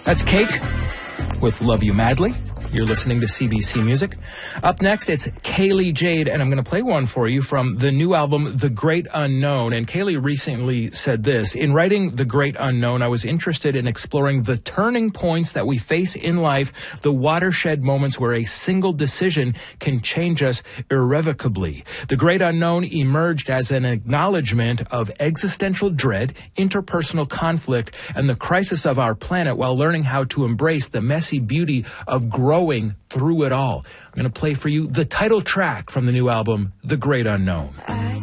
That's Cake with Love You Madly. You're listening to CBC Music. Up next, it's Kaylee Jade, and I'm going to play one for you from the new album, The Great Unknown. And Kaylee recently said this: in writing The Great Unknown, I was interested in exploring the turning points that we face in life, the watershed moments where a single decision can change us irrevocably. The Great Unknown emerged as an acknowledgement of existential dread, interpersonal conflict, and the crisis of our planet, while learning how to embrace the messy beauty of growing through it all. I'm going to play for you the title track from the new album, The Great Unknown. I